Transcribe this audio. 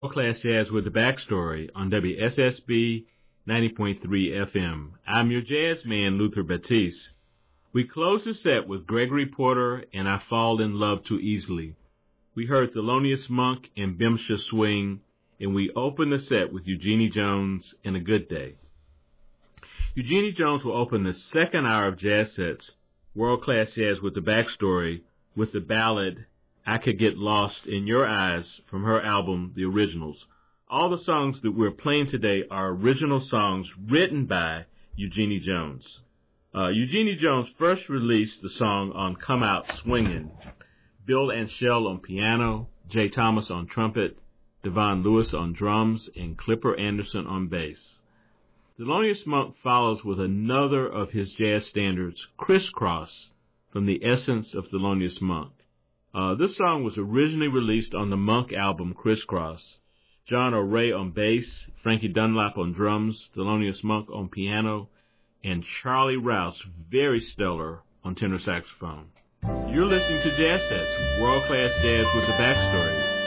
Class Jazz with the Backstory on WSSB 90.3 FM. I'm your jazz man, Luther Batiste. We close the set with Gregory Porter and I Fall in Love Too Easily. We heard Thelonious Monk and Bimsha Swing, and we opened the set with Eugenie Jones and A Good Day. Eugenie Jones will open the second hour of jazz sets, World Class Jazz with the Backstory, with the ballad I Could Get Lost in Your Eyes from her album, The Originals. All the songs that we're playing today are original songs written by Eugenie Jones. Eugenie Jones first released the song on Come Out Swingin'. Bill Anshel on piano, Jay Thomas on trumpet, Devon Lewis on drums, and Clipper Anderson on bass. Thelonious Monk follows with another of his jazz standards, Crisscross, from the Essence of Thelonious Monk. This song was originally released on the Monk album Crisscross. John O'Ray on bass, Frankie Dunlap on drums, Thelonious Monk on piano, and Charlie Rouse, very stellar, on tenor saxophone. You're listening to Jazz Sets, World Class Jazz with the Backstory.